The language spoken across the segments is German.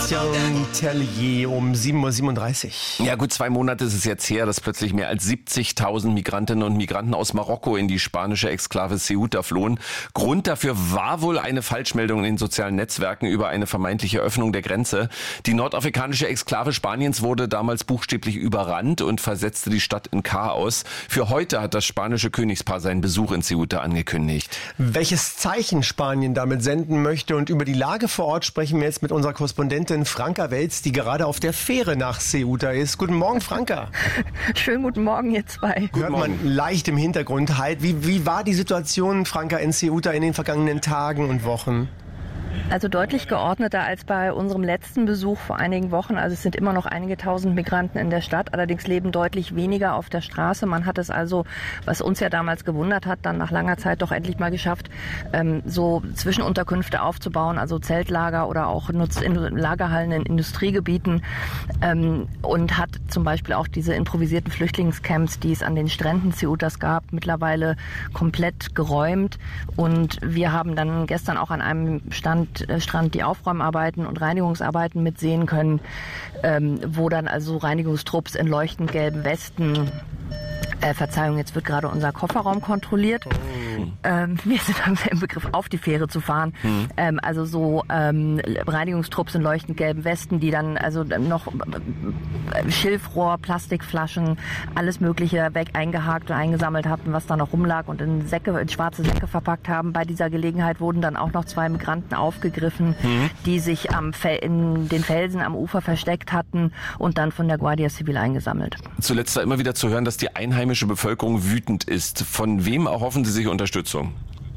Christian Tellier um 7:37 Uhr. Ja gut, 2 Monate ist es jetzt her, dass plötzlich mehr als 70.000 Migrantinnen und Migranten aus Marokko in die spanische Exklave Ceuta flohen. Grund dafür war wohl eine Falschmeldung in den sozialen Netzwerken über eine vermeintliche Öffnung der Grenze. Die nordafrikanische Exklave Spaniens wurde damals buchstäblich überrannt und versetzte die Stadt in Chaos. Für heute hat das spanische Königspaar seinen Besuch in Ceuta angekündigt. Welches Zeichen Spanien damit senden möchte und über die Lage vor Ort sprechen wir jetzt mit unserer Korrespondentin Franka Welz, die gerade auf der Fähre nach Ceuta ist. Guten Morgen, Franka. Schönen guten Morgen, ihr zwei. Hört man leicht im Hintergrund halt. Wie war die Situation, Franka, in Ceuta in den vergangenen Tagen und Wochen? Also deutlich geordneter als bei unserem letzten Besuch vor einigen Wochen. Also es sind immer noch einige tausend Migranten in der Stadt, allerdings leben deutlich weniger auf der Straße. Man hat es also, was uns ja damals gewundert hat, dann nach langer Zeit doch endlich mal geschafft, so Zwischenunterkünfte aufzubauen, also Zeltlager oder auch Lagerhallen in Industriegebieten, und hat zum Beispiel auch diese improvisierten Flüchtlingscamps, die es an den Stränden Ceutas gab, mittlerweile komplett geräumt. Und wir haben dann gestern auch an einem Strand die Aufräumarbeiten und Reinigungsarbeiten mitsehen können, wo dann also Reinigungstrupps in leuchtend gelben Westen, Verzeihung, jetzt wird gerade unser Kofferraum kontrolliert. Wir sind im Begriff, auf die Fähre zu fahren. Also so Reinigungstrupps in leuchtend gelben Westen, die dann also noch Schilfrohr, Plastikflaschen, alles Mögliche eingehakt und eingesammelt hatten, was da noch rumlag und in schwarze Säcke verpackt haben. Bei dieser Gelegenheit wurden dann auch noch 2 Migranten aufgegriffen, die sich in den Felsen am Ufer versteckt hatten und dann von der Guardia Civil eingesammelt. Zuletzt war immer wieder zu hören, dass die einheimische Bevölkerung wütend ist. Von wem erhoffen Sie sich Unterstützung?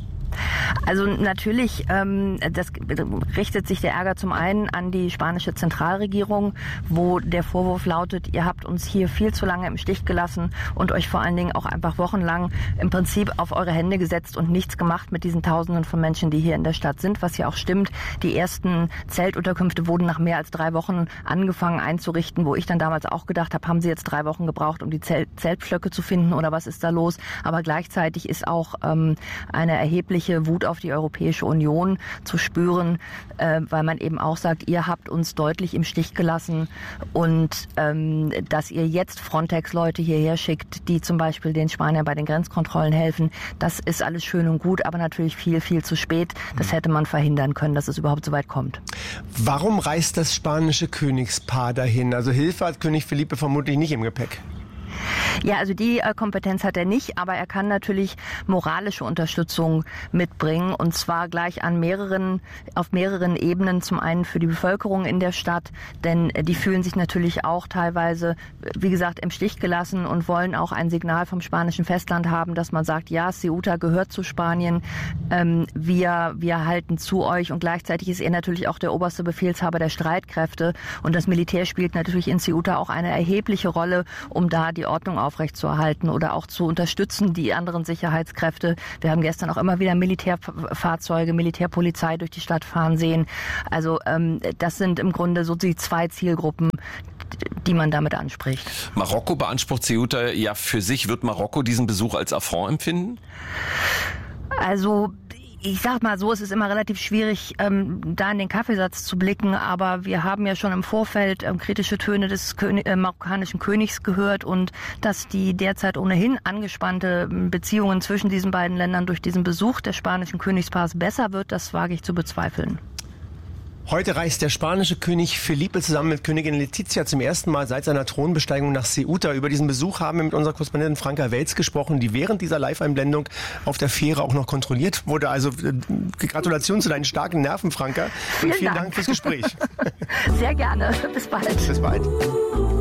Also natürlich, das richtet sich der Ärger zum einen an die spanische Zentralregierung, wo der Vorwurf lautet, ihr habt uns hier viel zu lange im Stich gelassen und euch vor allen Dingen auch einfach wochenlang im Prinzip auf eure Hände gesetzt und nichts gemacht mit diesen Tausenden von Menschen, die hier in der Stadt sind, was ja auch stimmt. Die ersten Zeltunterkünfte wurden nach mehr als 3 Wochen angefangen einzurichten, wo ich dann damals auch gedacht habe, haben sie jetzt 3 Wochen gebraucht, um die Zeltpflöcke zu finden oder was ist da los? Aber gleichzeitig ist auch eine erhebliche Wut auf die Europäische Union zu spüren, weil man eben auch sagt, ihr habt uns deutlich im Stich gelassen und dass ihr jetzt Frontex-Leute hierher schickt, die zum Beispiel den Spaniern bei den Grenzkontrollen helfen, das ist alles schön und gut, aber natürlich viel, viel zu spät. Das hätte man verhindern können, dass es überhaupt so weit kommt. Warum reist das spanische Königspaar dahin? Also Hilfe hat König Felipe vermutlich nicht im Gepäck. Ja, also die Kompetenz hat er nicht, aber er kann natürlich moralische Unterstützung mitbringen und zwar gleich auf mehreren Ebenen. Zum einen für die Bevölkerung in der Stadt, denn die fühlen sich natürlich auch teilweise, wie gesagt, im Stich gelassen und wollen auch ein Signal vom spanischen Festland haben, dass man sagt, ja, Ceuta gehört zu Spanien, wir halten zu euch, und gleichzeitig ist er natürlich auch der oberste Befehlshaber der Streitkräfte und das Militär spielt natürlich in Ceuta auch eine erhebliche Rolle, um da die Ordnung aufrechtzuerhalten oder auch zu unterstützen, die anderen Sicherheitskräfte. Wir haben gestern auch immer wieder Militärfahrzeuge, Militärpolizei durch die Stadt fahren sehen. Also das sind im Grunde so die 2 Zielgruppen, die man damit anspricht. Marokko beansprucht Ceuta ja für sich. Wird Marokko diesen Besuch als Affront empfinden? Also ich sag mal so, es ist immer relativ schwierig, da in den Kaffeesatz zu blicken, aber wir haben ja schon im Vorfeld kritische Töne des marokkanischen Königs gehört und dass die derzeit ohnehin angespannte Beziehungen zwischen diesen beiden Ländern durch diesen Besuch des spanischen Königspaars besser wird, das wage ich zu bezweifeln. Heute reist der spanische König Felipe zusammen mit Königin Letizia zum ersten Mal seit seiner Thronbesteigung nach Ceuta. Über diesen Besuch haben wir mit unserer Korrespondentin Franka Welz gesprochen, die während dieser Live-Einblendung auf der Fähre auch noch kontrolliert wurde. Also Gratulation zu deinen starken Nerven, Franka. Und vielen Dank fürs Gespräch. Sehr gerne. Bis bald. Bis bald.